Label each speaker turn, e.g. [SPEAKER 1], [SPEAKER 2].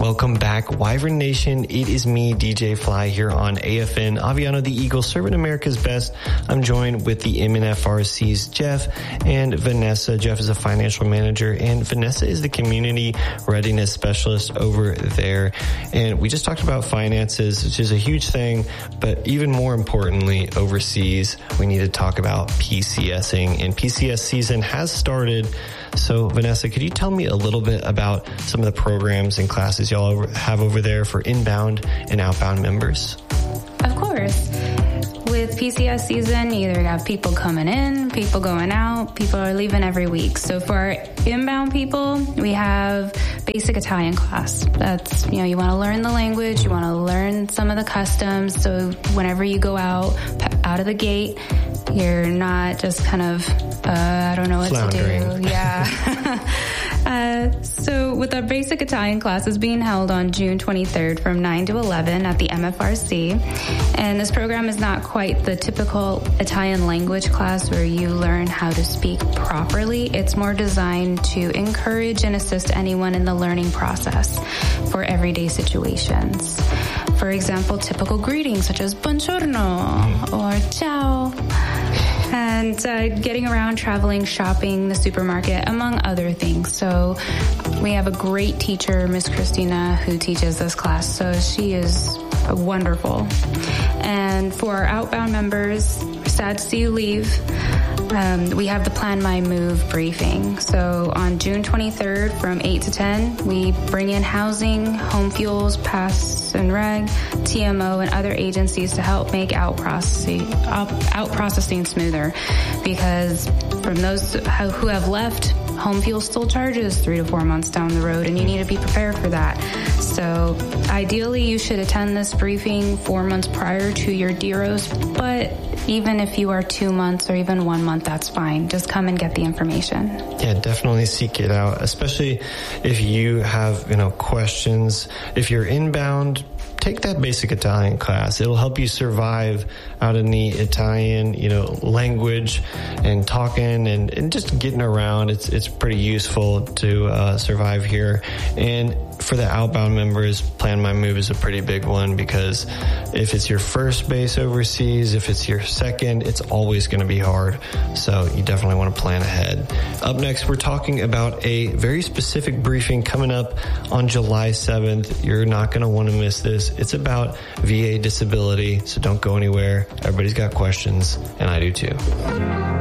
[SPEAKER 1] Welcome back, Wyvern Nation. It is me, DJ Fly, here on AFN, Aviano the Eagle, serving America's best. I'm joined with the MNFRC's Jeff and Vanessa. Jeff is a financial manager, and Vanessa is the community readiness specialist over there. And we just talked about finances, which is a huge thing, but even more importantly, overseas, we need to talk about PCSing. And PCS season has started. So, Vanessa, could you tell me a little bit about some of the programs and classes y'all have over there for inbound and outbound members?
[SPEAKER 2] Of course. With PCS season, you either have people coming in, people going out, people are leaving every week. So for our inbound people, we have basic Italian class. That's, you want to learn the language, you want to learn some of the customs. So whenever you go out of the gate, you're not just kind of, I don't know what
[SPEAKER 1] floundering.
[SPEAKER 2] to do. Yeah. So with our basic Italian classes being held on June 23rd from 9 to 11 at the MFRC. And this program is not quite the typical Italian language class where you learn how to speak properly. It's more designed to encourage and assist anyone in the learning process for everyday situations. For example, typical greetings such as buongiorno or ciao. And getting around, traveling, shopping, the supermarket, among other things. So we have a great teacher, Miss Christina, who teaches this class. So she is wonderful. And for our outbound members, sad to see you leave. We have the Plan My Move briefing. So on June 23rd from 8 to 10, we bring in housing, home fuels, Pass and Reg, TMO, and other agencies to help make out processing smoother. Because from those who have left, home fuel still charges 3 to 4 months down the road, and you need to be prepared for that. So ideally, you should attend this briefing 4 months prior to your DEROS, but even if you are 2 months or even 1 month, that's fine. Just come and get the information.
[SPEAKER 1] Yeah, definitely seek it out, especially if you have, questions. If you're inbound, take that basic Italian class. It'll help you survive out in the Italian, language and talking and just getting around. It's pretty useful to survive here. And for the outbound members, Plan My Move is a pretty big one, because if it's your first base overseas, if it's your second, it's always going to be hard. So you definitely want to plan ahead. Up next, we're talking about a very specific briefing coming up on July 7th. You're not going to want to miss this. It's about VA disability, so don't go anywhere. Everybody's got questions, and I do too.